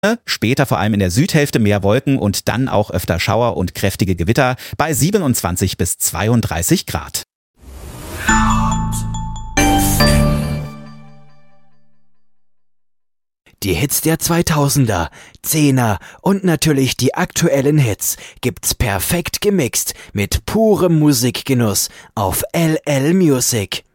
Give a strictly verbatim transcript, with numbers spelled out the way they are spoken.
Später vor allem in der Südhälfte mehr Wolken und dann auch öfter Schauer und kräftige Gewitter bei siebenundzwanzig bis zweiunddreißig Grad. Die Hits der zweitausender, Zehner und natürlich die aktuellen Hits gibt's perfekt gemixt mit purem Musikgenuss auf L L Music.